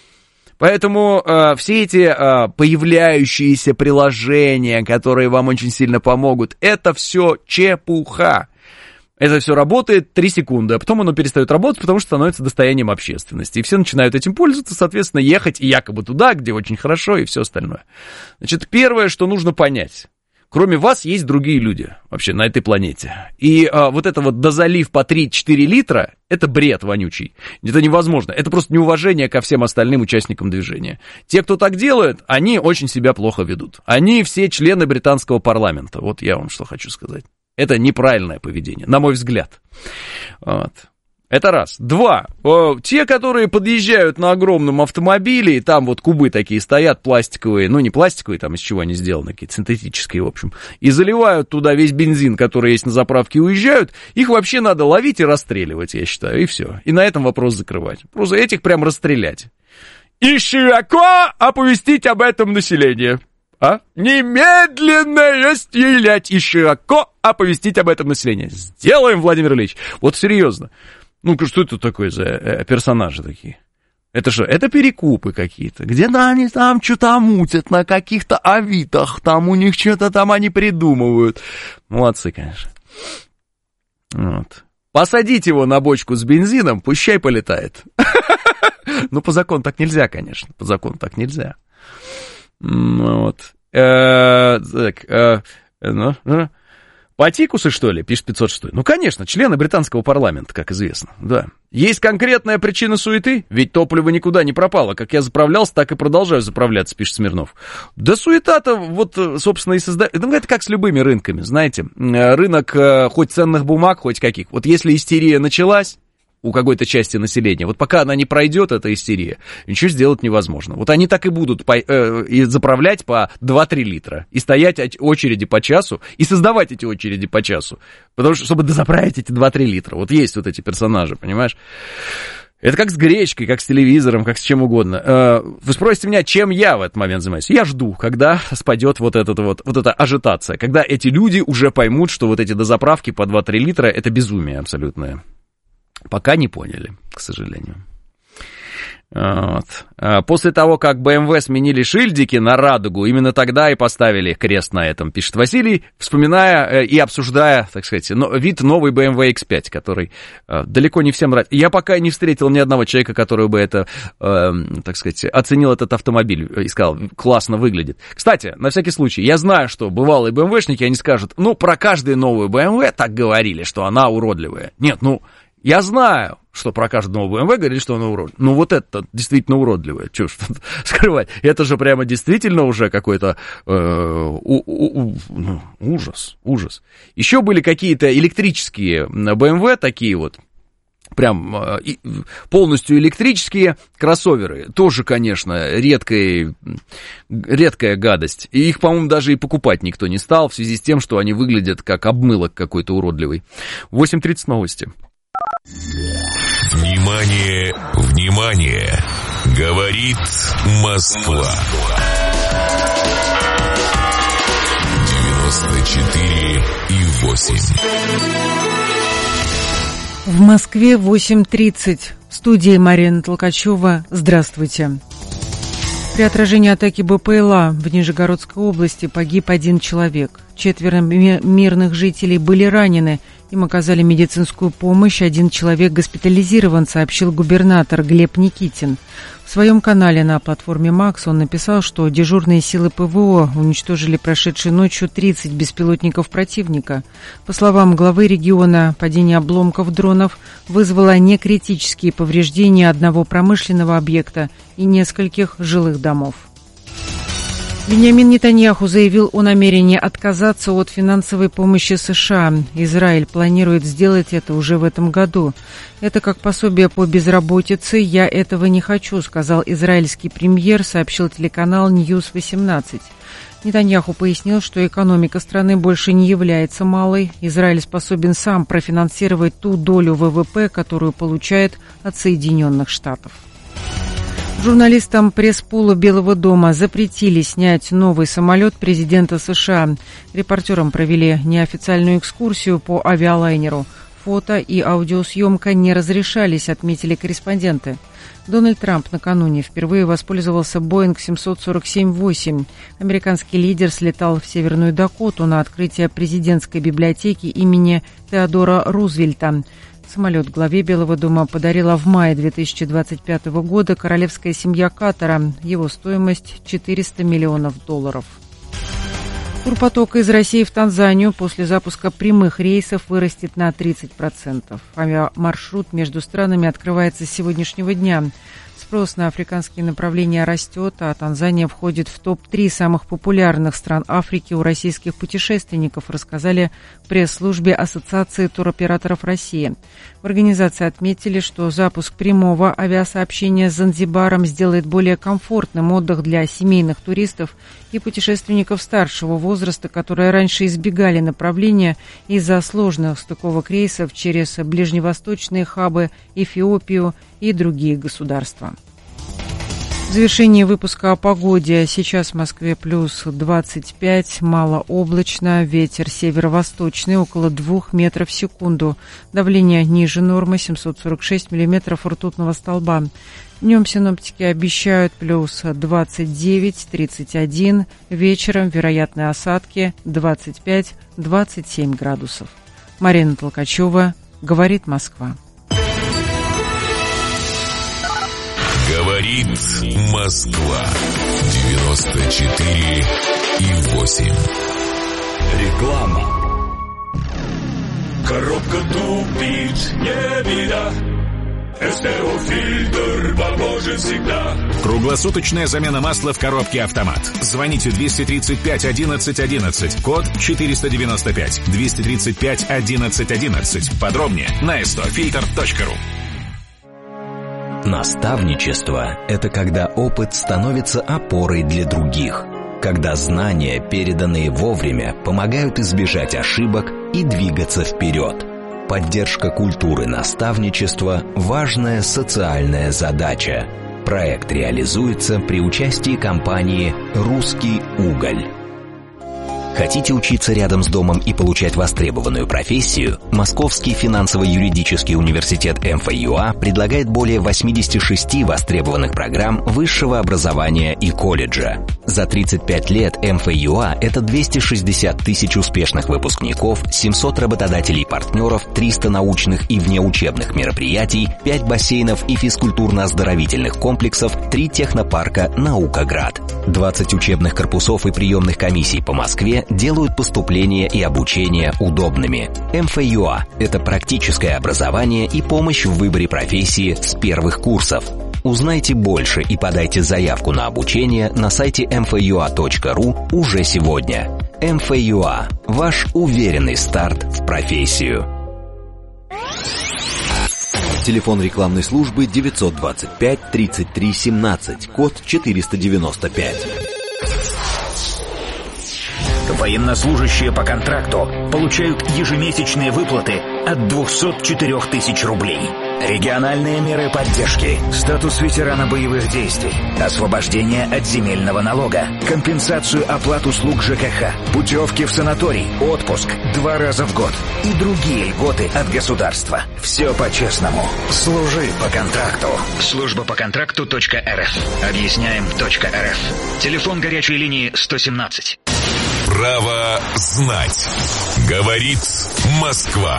Поэтому э, все эти э, появляющиеся приложения, которые вам очень сильно помогут, это все чепуха. Это все работает три секунды, а потом оно перестает работать, потому что становится достоянием общественности. И все начинают этим пользоваться, соответственно, ехать и якобы туда, где очень хорошо, и все остальное. Значит, первое, что нужно понять. Кроме вас есть другие люди вообще на этой планете. И а, вот это вот дозалив по три-четыре литра, это бред вонючий. Это невозможно. Это просто неуважение ко всем остальным участникам движения. Те, кто так делает, они очень себя плохо ведут. Они все члены британского парламента. Вот я вам что хочу сказать. Это неправильное поведение, на мой взгляд. Вот. Это раз. Два. Те, которые подъезжают на огромном автомобиле, и там вот кубы такие стоят, пластиковые, ну не пластиковые, там из чего они сделаны, какие-то синтетические, в общем, и заливают туда весь бензин, который есть на заправке, и уезжают, их вообще надо ловить и расстреливать, я считаю, и все. И на этом вопрос закрывать. Просто этих прям расстрелять. И широко оповестить об этом население. А? Немедленно расстрелять и широко оповестить об этом население. Сделаем, Владимир Ильич. Вот серьезно. Ну, что это такое за э, персонажи такие? Это что, это перекупы какие-то? Где-то они там что-то мутят на каких-то авитах, там у них что-то там они придумывают. Молодцы, конечно. Вот. Посадить его на бочку с бензином, пущай полетает. Ну, по закону так нельзя, конечно. По закону так нельзя. Вот. Так, ну... Патикусы, что ли, пишет пятьсот шесть. Ну, конечно, члены британского парламента, как известно, да. Есть конкретная причина суеты, ведь топливо никуда не пропало. Как я заправлялся, так и продолжаю заправляться, пишет Смирнов. Да суета-то вот, собственно, и создает... Ну, это как с любыми рынками, знаете. Рынок хоть ценных бумаг, хоть каких. Вот если истерия началась у какой-то части населения, вот пока она не пройдет, эта истерия, ничего сделать невозможно. Вот они так и будут по, э, и заправлять по два-три литра, и стоять очереди по часу, и создавать эти очереди по часу, потому что, чтобы дозаправить эти два-три литра, вот есть вот эти персонажи, понимаешь? Это как с гречкой, как с телевизором, как с чем угодно. Э, вы спросите меня, чем я в этот момент занимаюсь? Я жду, когда спадет вот, этот вот, вот эта ажитация, когда эти люди уже поймут, что вот эти дозаправки по два-три литра, это безумие абсолютное. Пока не поняли, к сожалению. Вот. После того, как бэ эм вэ сменили шильдики на радугу, именно тогда и поставили крест на этом, пишет Василий, вспоминая и обсуждая, так сказать, вид новой бэ эм вэ икс пять, который далеко не всем нравится. Я пока не встретил ни одного человека, который бы это, так сказать, оценил этот автомобиль и сказал, классно выглядит. Кстати, на всякий случай, я знаю, что бывалые бэ эм вэ-шники, они скажут, ну, про каждую новую бэ эм вэ так говорили, что она уродливая. Нет, ну... Я знаю, что про каждую новую бэ эм вэ говорили, что она уродливая. Ну, вот это действительно уродливая. Чего ж тут скрывать? Это же прямо действительно уже какой-то э, у, у, у, ну, ужас, ужас. Еще были какие-то электрические бэ эм вэ, такие вот, прям э, полностью электрические кроссоверы. Тоже, конечно, редкая, редкая гадость. И их, по-моему, даже и покупать никто не стал, в связи с тем, что они выглядят как обмылок какой-то уродливый. восемь тридцать новости. Внимание, внимание! Говорит Москва. девяносто четыре и восемь. В Москве восемь тридцать. В студии Марина Толкачева. Здравствуйте. При отражении атаки бэ пэ эл а в Нижегородской области погиб один человек. Четверо мирных жителей были ранены. Им оказали медицинскую помощь. Один человек госпитализирован, сообщил губернатор Глеб Никитин. В своем канале на платформе «Макс» он написал, что дежурные силы ПВО уничтожили прошедшей ночью тридцать беспилотников противника. По словам главы региона, падение обломков дронов вызвало некритические повреждения одного промышленного объекта и нескольких жилых домов. Биньямин Нетаньяху заявил о намерении отказаться от финансовой помощи США. Израиль планирует сделать это уже в этом году. Это как пособие по безработице. «Я этого не хочу», — сказал израильский премьер, сообщил телеканал Ньюс восемнадцать. Нетаньяху пояснил, что экономика страны больше не является малой. Израиль способен сам профинансировать ту долю ВВП, которую получает от Соединенных Штатов. Журналистам пресс-пула Белого дома запретили снять новый самолет президента США. Репортерам провели неофициальную экскурсию по авиалайнеру. Фото и аудиосъемка не разрешались, отметили корреспонденты. Дональд Трамп накануне впервые воспользовался Боинг семьсот сорок семь восемь. Американский лидер слетал в Северную Дакоту на открытие президентской библиотеки имени Теодора Рузвельта. Самолет главе Белого дома подарила в мае две тысячи двадцать пятого года королевская семья Катара. Его стоимость четыреста миллионов долларов. Турпоток из России в Танзанию после запуска прямых рейсов вырастет на тридцать процентов. Авиамаршрут между странами открывается с сегодняшнего дня. Спрос на африканские направления растет, а Танзания входит в топ три самых популярных стран Африки у российских путешественников, рассказали в пресс-службе Ассоциации туроператоров России. В организации отметили, что запуск прямого авиасообщения с Занзибаром сделает более комфортным отдых для семейных туристов и путешественников старшего возраста, которые раньше избегали направления из-за сложных стыковок рейсов через ближневосточные хабы, Эфиопию и другие государства. В завершении выпуска о погоде. Сейчас в Москве плюс двадцать пять, малооблачно, ветер северо-восточный, около двух метров в секунду. Давление ниже нормы, семьсот сорок шесть миллиметров ртутного столба. Днем синоптики обещают плюс двадцать девять, тридцать один, вечером вероятны осадки двадцать пять - двадцать семь градусов. Марина Толкачева, «Говорит Москва». Говорит Москва. девяносто четыре и восемь. Реклама. Коробка тупит, не беда. СТО-фильтр поможет всегда. Круглосуточная замена масла в коробке «Автомат». Звоните двести тридцать пять одиннадцать одиннадцать, код четыреста девяносто пять, двести тридцать пять одиннадцать одиннадцать. Подробнее на эс тэ о фильтр точка ру. Наставничество – это когда опыт становится опорой для других, когда знания, переданные вовремя, помогают избежать ошибок и двигаться вперед. Поддержка культуры наставничества – важная социальная задача. Проект реализуется при участии компании «Русский уголь». Хотите учиться рядом с домом и получать востребованную профессию? Московский финансово-юридический университет эм эф ю а предлагает более восемьдесят шесть востребованных программ высшего образования и колледжа. За тридцать пять лет эм эф ю а – это двести шестьдесят тысяч успешных выпускников, семьсот работодателей-партнеров, триста научных и внеучебных мероприятий, пять бассейнов и физкультурно-оздоровительных комплексов, три технопарка «Наукаград». двадцать учебных корпусов и приемных комиссий по Москве делают поступление и обучение удобными. эм эф ю а – это практическое образование и помощь в выборе профессии с первых курсов. Узнайте больше и подайте заявку на обучение на сайте эм эф ю а точка ру уже сегодня. эм эф ю а – ваш уверенный старт в профессию. Телефон рекламной службы девятьсот двадцать пять тридцать три семнадцать, код четыреста девяносто пять. Военнослужащие по контракту получают ежемесячные выплаты от двухсот четырёх тысяч рублей. Региональные меры поддержки, статус ветерана боевых действий, освобождение от земельного налога, компенсацию оплат услуг ЖКХ, путевки в санаторий, отпуск два раза в год и другие льготы от государства. Все по-честному. Служи по контракту. Служба по контракту точка эр эф. Объясняем точка эр эф. Телефон горячей линии сто семнадцать. Право Надо знать. Говорит Москва.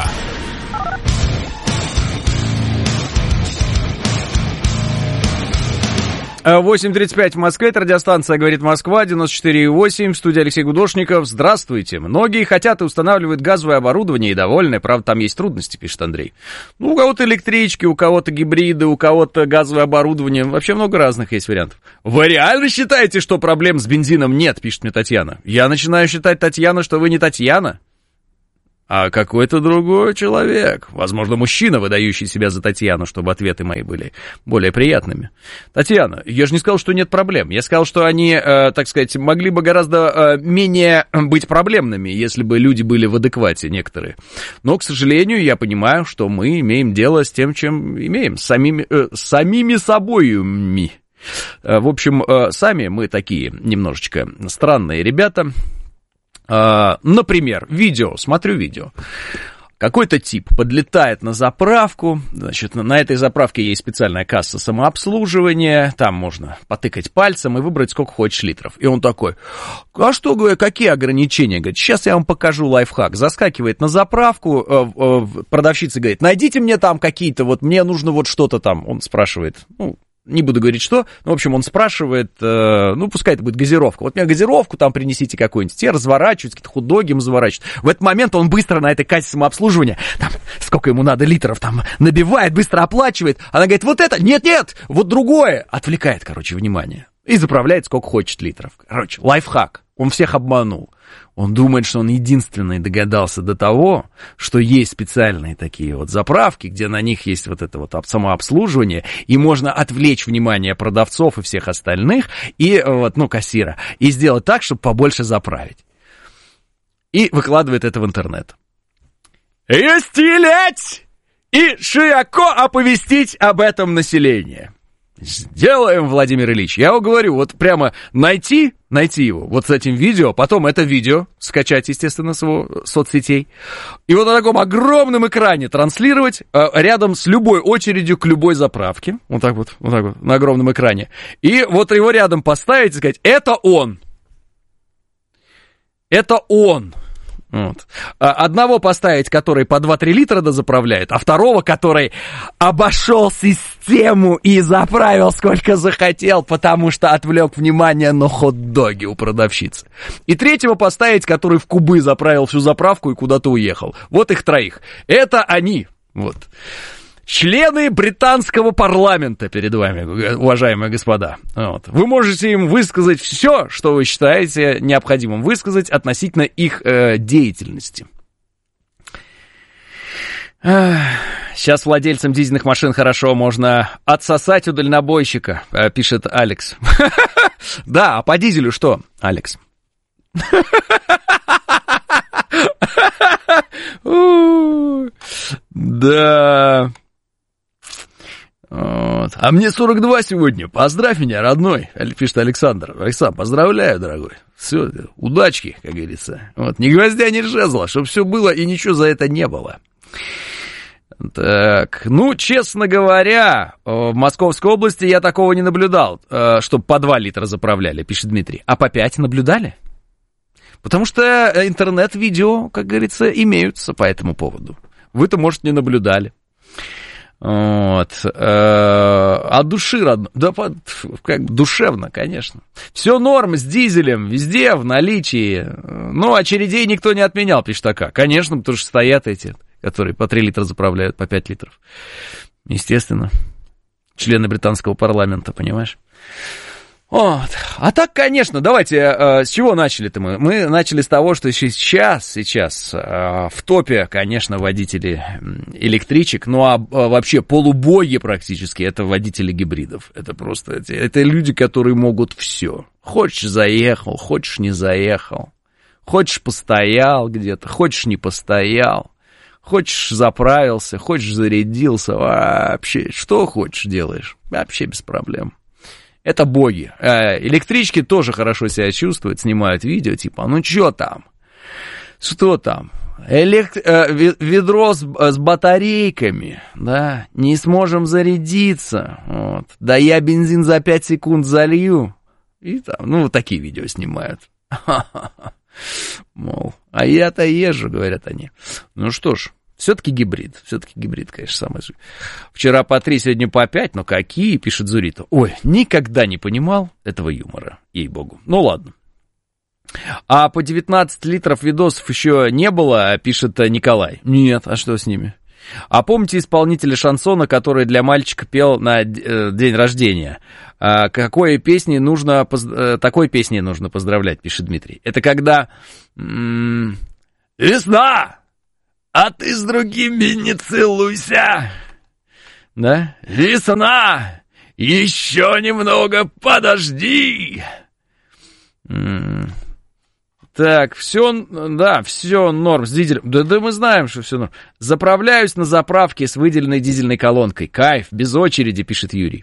восемь тридцать пять в Москве, это радиостанция «Говорит Москва», девяносто четыре и восемь, в студии Алексей Гудошников. Здравствуйте. Многие хотят и устанавливают газовое оборудование и довольны, правда, там есть трудности, пишет Андрей. Ну, у кого-то электрички, у кого-то гибриды, у кого-то газовое оборудование, вообще много разных есть вариантов. Вы реально считаете, что проблем с бензином нет, пишет мне Татьяна? Я начинаю считать, Татьяна, что вы не Татьяна, а какой-то другой человек. Возможно, мужчина, выдающий себя за Татьяну, чтобы ответы мои были более приятными. Татьяна, я же не сказал, что нет проблем. Я сказал, что они, э, так сказать, могли бы гораздо э, менее быть проблемными, если бы люди были в адеквате некоторые. Но, к сожалению, я понимаю, что мы имеем дело с тем, чем имеем, с самими, э, с самими собоюми. Э, в общем, э, сами мы такие немножечко странные ребята. Uh, например, видео, смотрю видео. Какой-то тип подлетает на заправку, значит, на этой заправке есть специальная касса самообслуживания, там можно потыкать пальцем и выбрать сколько хочешь литров. И он такой, а что, говорю, какие ограничения? Говорит, сейчас я вам покажу лайфхак. Заскакивает на заправку, продавщица говорит, найдите мне там какие-то, вот мне нужно вот что-то там. Он спрашивает, ну, не буду говорить, что. Ну, в общем, он спрашивает, э, ну, пускай это будет газировка. Вот мне газировку там принесите какую-нибудь. Те разворачивают, какие-то хот-доги ему заворачивают. В этот момент он быстро на этой кассе самообслуживания, там, сколько ему надо литров, там, набивает, быстро оплачивает. Она говорит, вот это, нет-нет, вот другое. Отвлекает, короче, внимание. И заправляет сколько хочет литров. Короче, лайфхак. Он всех обманул. Он думает, что он единственный догадался до того, что есть специальные такие вот заправки, где на них есть вот это вот самообслуживание, и можно отвлечь внимание продавцов и всех остальных, и вот, ну, кассира, и сделать так, чтобы побольше заправить. И выкладывает это в интернет. И стелять! И широко оповестить об этом население. Сделаем, Владимир Ильич. Я вам говорю, вот прямо найти, найти его вот с этим видео, потом это видео скачать, естественно, с его соцсетей, и вот на таком огромном экране транслировать э, рядом с любой очередью к любой заправке, вот так вот, вот так вот, на огромном экране, и вот его рядом поставить и сказать, это он, это он. Вот. Одного поставить, который по два-три литра дозаправляет, а второго, который обошел систему и заправил сколько захотел, потому что отвлек внимание на хот-доги у продавщицы. И третьего поставить, который в кубы заправил всю заправку и куда-то уехал. Вот их троих. Это они. Вот. Члены британского парламента перед вами, уважаемые господа. Вот. Вы можете им высказать все, что вы считаете необходимым высказать относительно их э, деятельности. Сейчас владельцам дизельных машин хорошо можно отсосать у дальнобойщика, пишет Алекс. Да, а по дизелю что, Алекс? Да... Вот. А мне сорок два сегодня. Поздравь меня, родной, пишет Александр. Александр, поздравляю, дорогой. Все, удачки, как говорится. Вот. Ни гвоздя, ни жезла, чтобы все было и ничего за это не было. Так, ну, честно говоря, в Московской области я такого не наблюдал, чтобы по два литра заправляли, пишет Дмитрий. А по пять наблюдали? Потому что интернет-видео, как говорится, имеются по этому поводу. Вы-то, может, не наблюдали. Вот. От души родно. Да, как душевно, конечно. Все норм с дизелем, везде в наличии. Ну, очередей никто не отменял, пишет АК. Конечно, потому что стоят эти, которые по три литра заправляют, по пять литров. Естественно. Члены британского парламента, понимаешь? Вот. А так, конечно, давайте, э, с чего начали-то мы? Мы начали с того, что сейчас, сейчас э, в топе, конечно, водители электричек, ну а э, вообще полубоги практически, это водители гибридов. Это просто, это, это люди, которые могут все. Хочешь заехал, хочешь не заехал, хочешь постоял где-то, хочешь не постоял, хочешь заправился, хочешь зарядился, вообще, что хочешь делаешь, вообще без проблем. Это боги. Электрички тоже хорошо себя чувствуют, снимают видео, типа, ну что там? Что там? Элект... Ведро с, с батарейками, да, не сможем зарядиться. Вот. Да я бензин за пять секунд залью. И там, ну, вот такие видео снимают. Мол, а я-то езжу, говорят они. Ну что ж, все-таки гибрид, все-таки гибрид, конечно, самый. Вчера по три, сегодня по пять, но какие, пишет Зурита. Ой, никогда не понимал этого юмора, ей-богу. Ну ладно. А по девятнадцать литров видосов еще не было, пишет Николай. Нет, а что с ними? А помните исполнителя шансона, который для мальчика пел на день рождения? А какой песни нужно, такой песней нужно поздравлять, пишет Дмитрий. Это когда... М- Весна! А ты с другими не целуйся! Да? Весна! Еще немного подожди! М- Так, все, да, все норм с дизелем. Да, да мы знаем, что все норм. Заправляюсь на заправке с выделенной дизельной колонкой. Кайф, без очереди, пишет Юрий.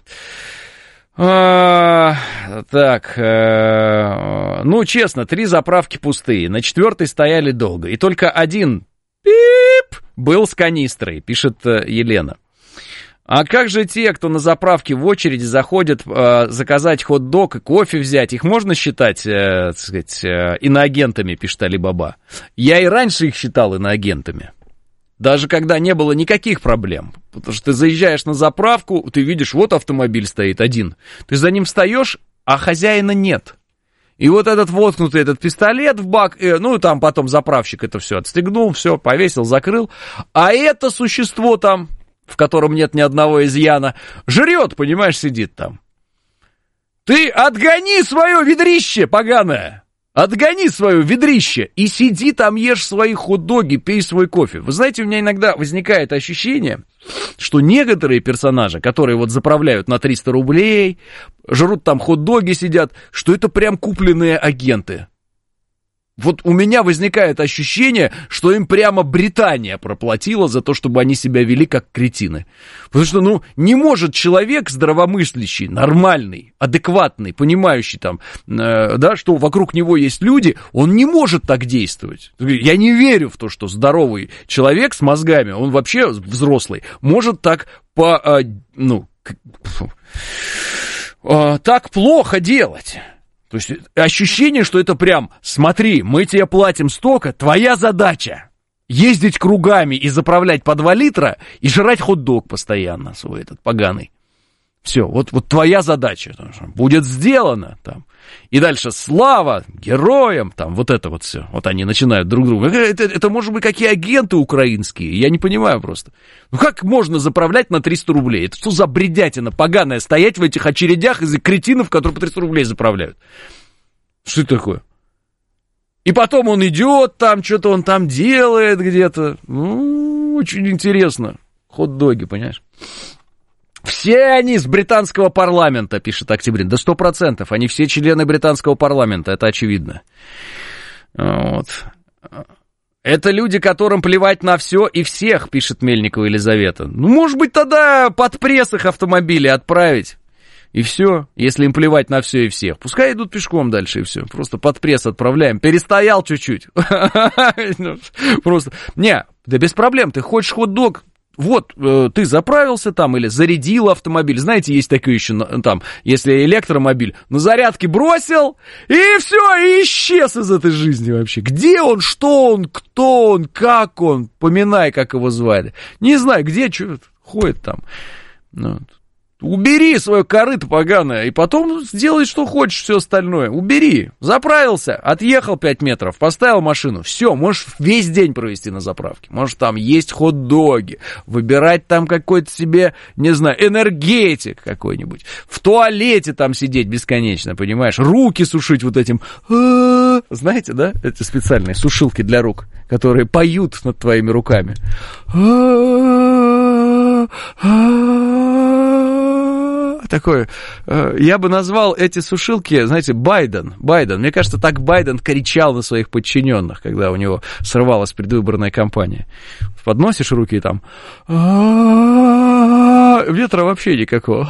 А, так, а, ну, честно, три заправки пустые. На четвертой стояли долго. И только один пип был с канистрой, пишет Елена. А как же те, кто на заправке в очереди заходят э, заказать хот-дог и кофе взять, их можно считать, э, так сказать, э, иноагентами, пишет Али-Баба? Я и раньше их считал иноагентами. Даже когда не было никаких проблем. Потому что ты заезжаешь на заправку, ты видишь, вот автомобиль стоит один. Ты за ним встаешь, а хозяина нет. И вот этот воткнутый этот пистолет в бак, э, ну, там потом заправщик это все отстегнул, все, повесил, закрыл. А это существо там... в котором нет ни одного изъяна, жрет, понимаешь, сидит там. Ты отгони свое ведрище, поганое! Отгони свое ведрище и сиди там, ешь свои хот-доги, пей свой кофе. Вы знаете, у меня иногда возникает ощущение, что некоторые персонажи, которые вот заправляют на триста рублей, жрут там хот-доги, сидят, что это прям купленные агенты. Вот у меня возникает ощущение, что им прямо Британия проплатила за то, чтобы они себя вели как кретины. Потому что, ну, не может человек здравомыслящий, нормальный, адекватный, понимающий там, э, да, что вокруг него есть люди, он не может так действовать. Я не верю в то, что здоровый человек с мозгами, он вообще взрослый, может так по, э, ну, э, так плохо делать. То есть ощущение, что это прям, смотри, мы тебе платим столько, твоя задача ездить кругами и заправлять по два литра и жрать хот-дог постоянно свой этот поганый. Все, вот, вот твоя задача будет сделана там. И дальше слава героям, там вот это вот все. Вот они начинают друг друга. Это, это может быть какие агенты украинские, я не понимаю просто. Ну как можно заправлять на триста рублей? Это что за бредятина поганая, стоять в этих очередях из-за кретинов, которые по триста рублей заправляют? Что это такое? И потом он идет там, что-то он там делает где-то. Ну, очень интересно. Хот-доги, понимаешь? Все они с британского парламента, пишет Октябрин. Да сто процентов, они все члены британского парламента, это очевидно. Вот. Это люди, которым плевать на все и всех, пишет Мельникова Елизавета. Ну, может быть, тогда под пресс их автомобили отправить. И все, если им плевать на все и всех. Пускай идут пешком дальше, и все. Просто под пресс отправляем. Перестоял чуть-чуть. Просто. Не, да без проблем. Ты хочешь хот-дог? Вот, э, ты заправился там или зарядил автомобиль. Знаете, есть такое еще там, если электромобиль, на зарядке бросил, и все, и исчез из этой жизни вообще. Где он, что он, кто он, как он, поминай, как его звали. Не знаю, где, что ходит там. Ну, убери свое корыто поганое, и потом сделай, что хочешь, все остальное. Убери. Заправился, отъехал пять метров, поставил машину. Все, можешь весь день провести на заправке. Можешь там есть хот-доги, выбирать там какой-то себе, не знаю, энергетик какой-нибудь. В туалете там сидеть бесконечно, понимаешь? Руки сушить вот этим. Знаете, да? Эти специальные сушилки для рук, которые поют над твоими руками. Такое, я бы назвал эти сушилки, знаете, Байден, Байден. Мне кажется, так Байден кричал на своих подчиненных, когда у него срывалась предвыборная кампания. Подносишь руки и там... Ветра вообще никакого.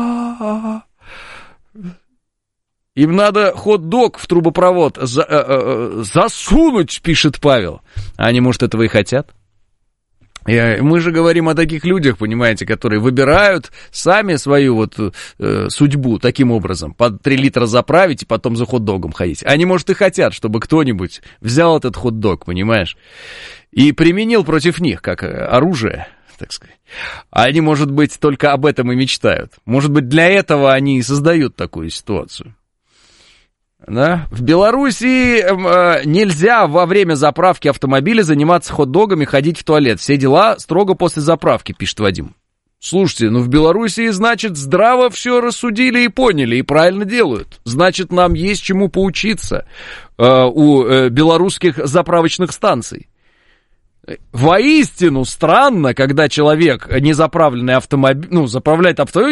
Им надо хот-дог в трубопровод за, э, э, засунуть, пишет Павел. А они, может, этого и хотят? Мы же говорим о таких людях, понимаете, которые выбирают сами свою вот э, судьбу таким образом. По три литра заправить и потом за хот-догом ходить. Они, может, и хотят, чтобы кто-нибудь взял этот хот-дог, понимаешь, и применил против них как оружие, так сказать. Они, может быть, только об этом и мечтают. Может быть, для этого они и создают такую ситуацию. Да? В Белоруссии э, нельзя во время заправки автомобиля заниматься хот-догами, ходить в туалет. Все дела строго после заправки, пишет Вадим. Слушайте, ну в Белоруссии, значит, здраво все рассудили и поняли, и правильно делают. Значит, нам есть чему поучиться э, у э, белорусских заправочных станций. Воистину странно, когда человек незаправленный автомобиль, ну, заправляет автомобиль,